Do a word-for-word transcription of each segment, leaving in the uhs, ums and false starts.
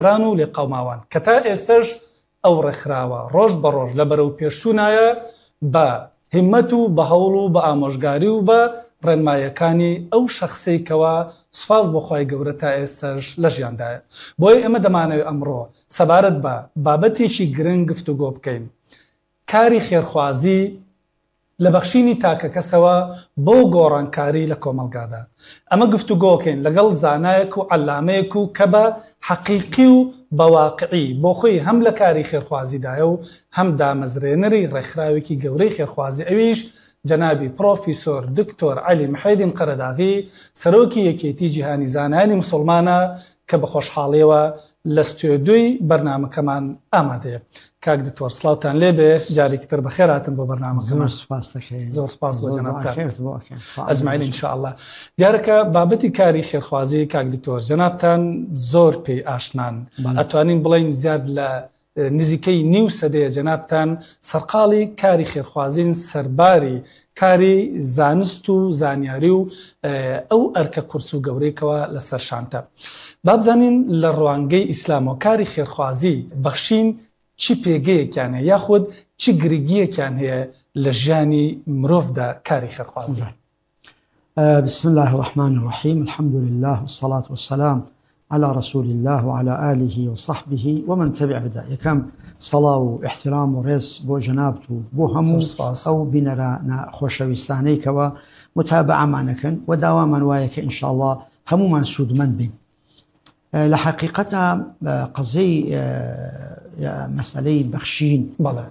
ران و لێ قەوماوان کە تا ئێستش ئەو ڕێکخراوە ڕۆژ بە ڕۆژ لە بەرەو پێشچوونایە بە هیممەت و بە هەوڵ و بە ئامۆژگاری و بە ڕێنمایەکانی ئەو شەخسەیەکەوە سوپاس بۆ خۆی گەورە تا ئێستش لە ژیاندایە. بۆیە ئێمە دەمانەوێت ئەمڕۆ سەبارەت بە بابەتێکی گرنگ گفتوگۆ بکەین، کاری خێرخوازی لە بەخشینی تاکە کەسەوە بۆ گۆڕانکاری لە کۆمەلگادا. ئەمە گفتوگۆکەین لەگەڵ زانایەک و عەلامەیەک و کە بە حەقیقی و بەواقعی بۆ خۆی هەم لە کاری خێرخوازیدایە و هەم دامەزرێنەری ڕێکخراوێکی گەورەی خێرخوازی، ئەویش جەنابی پرۆفیسۆر دکتۆر عەلی محەیدین قەرەداغی، سەرۆکی یەکێتی جیهانی زانایانی موسڵمانە کە بە خۆشحاڵیەوە لە ستودیۆی بەرنامەکەمان ئامادەیە. کاک دکتۆر سڵاوتان لێبێ، جارێکتر بەخێر هاتن بۆ بەرنامەکەمان. زۆر سپاس بۆ جەنابتان ئەجمعین ئینشاءالله. دیارەکە بابەتی کاری خێرخوازی کاک دکتۆر جەنابتان زۆر پێی ئاشنان، ئەتوانین بڵین زیاد لە نزیکەی نیو سەدەیە جەنابتان سەرقاڵی کاری خێرخوازین، سەرباری کاری زانست و زانیاری و ئەو ئەرکە قورس و گەورەیەکەوە لەسەر شانتە. با بزانین لە ڕوانگەی ئیسلام و کاری خێرخوازی بەخشین چی پێگەیەکیان هەیە یاخود چی گرنگیەکیان هەیە لە ژیانی مرۆڤدا کاری خێرخوازی؟ بسم الله الرحمن الرحيم، الحمد لله والصلاة والسلام على رسول الله وعلى آله وصحبه ومن تبع هداه. يكم صلاة واحترام ورز بو جنابتو بو همو أو بنرانا خوشويستاني كوا متابعة معناكن وداواما وايك إن شاء الله همو منسود من بين. لحقيقتها قضية مسألة بخشين بله.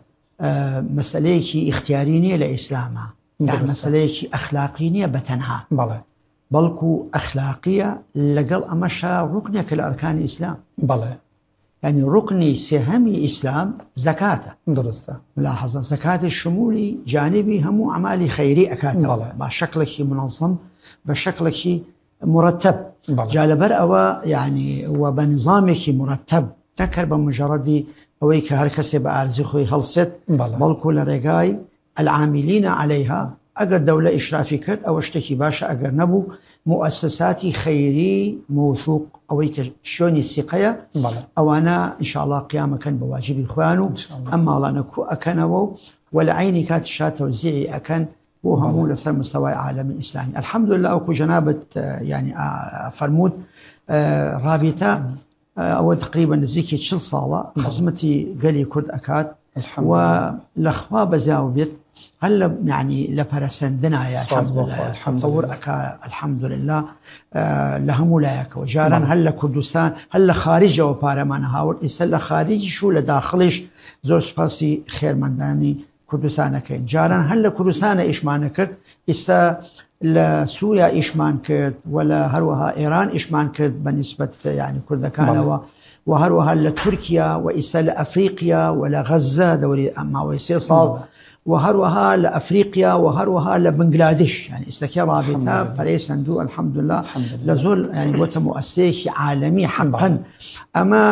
مسألة اختيارية لإسلامها، يعني مسألة أخلاقية بتنها بله. بلكو أخلاقية لقل أمشها ركنك لأركان الإسلام. بله. يعني ركني سهمي إسلام زكاة. درسته. ملاحظة زكاة الشمولي جانبي همو أعمالي خيري أكاته. بله. بشكلك منظم بشكلك مرتب. بله. جالبر أوا يعني وبنظامك مرتب تكر بمجرد أويك هركسي بأرزي خوي هلصت. بله. بلكو لرقاي العاملين عليها أجر دولة إشرافي كرد أو اشتكي باشا أجر نبو مؤسساتي خيري موثوق أويك شوني السقية. بله. أو أنا إن شاء الله قيامة كان بواجبي إخوانه أما الله نكو أكنوا ولعيني كانت شات توزيعي أكن وهمو لسر مستوى عالم الإسلامي. الحمد لله أكو جنابة يعني فرمود رابطة أو تقريبا نزيكي تشل صالة خزمتي قالي كرد أكاد والأخوة بزاوبيت هلا يعني لبرسندنا يا الحمد لله تطور أكا الحمد لله آه لهم ولايك وجارا هلا كردستان هلا خارج وبارمان هاول إسلا خارج شو لداخلش زور سباسي خير منداني كردستان كين جارا هلا كردستان إيش مان كرد إسا لسوريا إيش مان كرد ولا هروها إيران إيش مان كرد بالنسبة يعني كردكان وهروها لتركيا وإسا لأفريقيا ولا غزة دوري أما ويسيصال وهروها لأفريقيا وهروها لبنغلاديش يعني استكي رابطة بريس صندوق الحمد لله لزول يعني بوتا مؤسسة عالمي حقا أما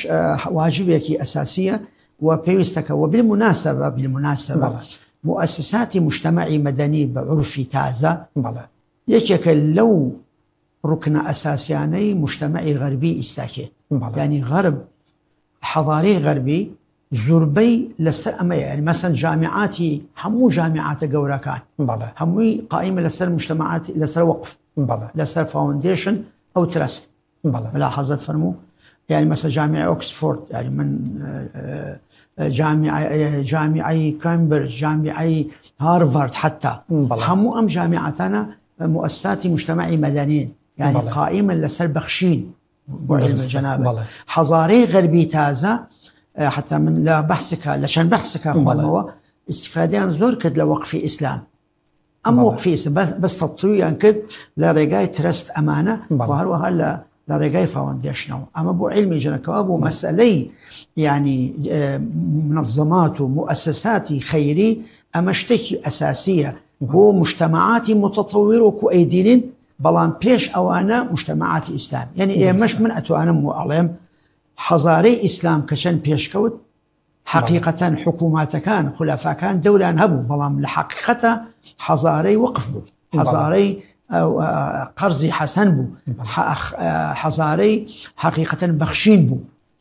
واجبك أساسية وبيستك. وبالمناسبة بالمناسبة مؤسسات مجتمعي مدني بعرفي تازة يكيك لو ركن أساسياني مجتمعي غربي استاكي يعني غرب حضاري غربي زربي لسر أما يعني مثلا جامعاتي همو جامعات قوركان همو قائمة لسر مجتمعات لسر وقف بله. لسر فاونديشن أو ترست. ملاحظة فرمو يعني مثلا جامعة أوكسفورد يعني من جامعة جامعة كامبريدج جامعة هارفارد حتى بله. همو أم جامعاتنا مؤسسات مجتمعي مدنيين يعني بله. قائمة لسر بخشين بعلم الجنابة حضاري غربي تازة حتى من لا بحثك لشان بحثك أخوانه استفادة زور كد لوقف إسلام أما وقف إسلام بس بس تطوير كد لرجاي ترست أمانة وهو هلا لرجاي فاونديشنو أما بو علمي جنكوا أبو مسألة يعني منظمات ومؤسسات خيري أما اشتكي أساسية هو مجتمعات متطورة وكأيدين بلان بيش أو أنا مجتمعات إسلام يعني إيه مش من أتو أنا مؤلم حضاري إسلام كشان بيشكوت حقيقة حكومات كان خلفاء كان دولة هبو بلام لحقيقة حضاري وقف بو حضاري قرزي حسن بو حضاري حقيقة بخشين بو